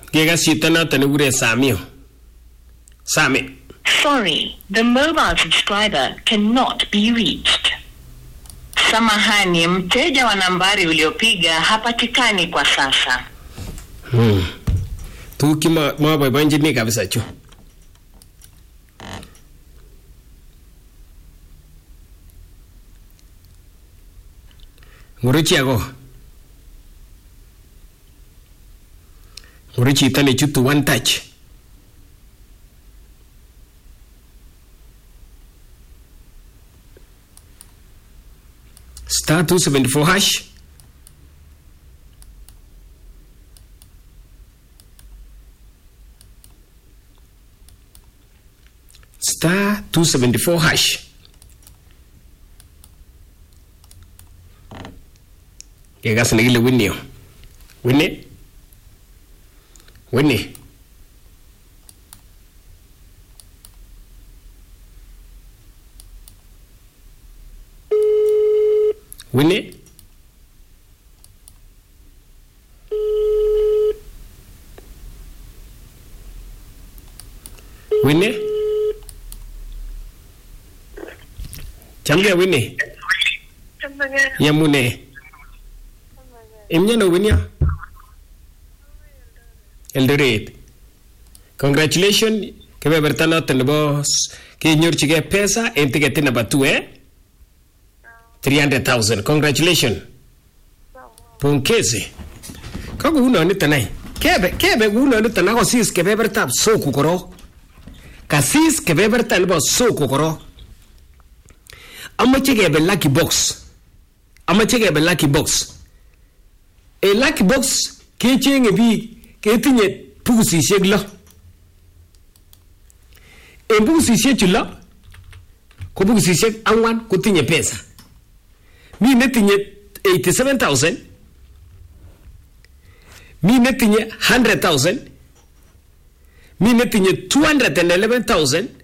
Kega chito noto nekure Samio. Sami. Sorry, the mobile subscriber cannot be reached. Samahani, mteja wa nambari uliopiga hapatikani kwa sasa. Tuki maboiboenjini kabisa chu. Nguruchi ako. Nguruchi itane chutu one touch. Star 274 hash. Star 274 hash. Kegas nigile winnie. Winnie. Winnie. Winnie. Winnie. Chamge Winnie. Yamune. Imnyano Winnie. Eldoret. Congratulations. Kebeberta noton nebo kenyorchige pesa en ticket number 2 300,000. Congratulations. Pongezi. Kako uno nito nai. Kebe uno nito na kosis kebeberta soko koro. Kasis kebeberta nebo soko koro. Amache kebe lucky box. E lucky box kechenge bi ketinye pugusisiek lo. E pugusisiek chu lo ko pugusisiek angwan kotinye pesa. Mi netinye 87,000, mi netinye 100,000, mi netinye 211,000,